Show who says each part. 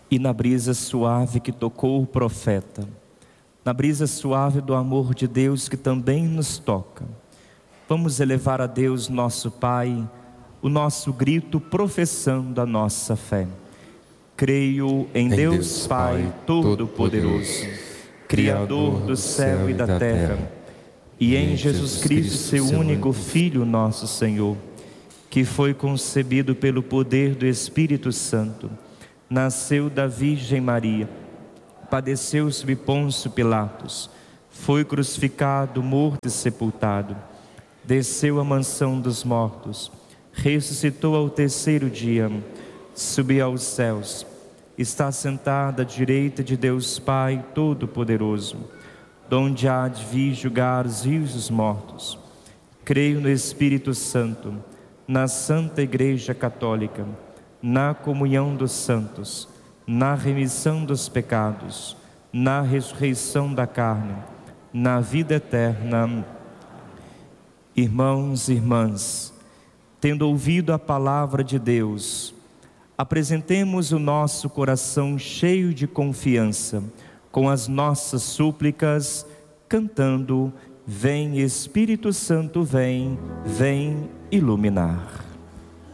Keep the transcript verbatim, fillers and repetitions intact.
Speaker 1: E na brisa suave que tocou o profeta, na brisa suave do amor de Deus que também nos toca, vamos elevar a Deus nosso Pai o nosso grito professando a nossa fé. Creio em, em Deus, Deus Pai Todo-Poderoso, Criador do céu e da terra, e em Jesus Cristo, seu único Filho, nosso Senhor, que foi concebido pelo poder do Espírito Santo, nasceu da Virgem Maria, padeceu sob Pôncio Pilatos, foi crucificado, morto e sepultado, desceu à mansão dos mortos, ressuscitou ao terceiro dia, subiu aos céus, está sentado à direita de Deus Pai Todo-Poderoso, donde há de vir julgar os vivos e os mortos. Creio no Espírito Santo, na Santa Igreja Católica, na comunhão dos santos, na remissão dos pecados, na ressurreição da carne, na vida eterna. Irmãos e irmãs, tendo ouvido a palavra de Deus, apresentemos o nosso coração cheio de confiança, com as nossas súplicas, cantando: Vem Espírito Santo, vem, vem iluminar.